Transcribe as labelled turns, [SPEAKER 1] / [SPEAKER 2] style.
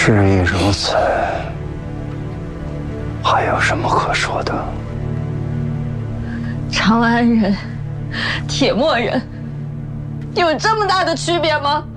[SPEAKER 1] 事已如此，还有什么可说的？
[SPEAKER 2] 长安人、铁墨人，有这么大的区别吗？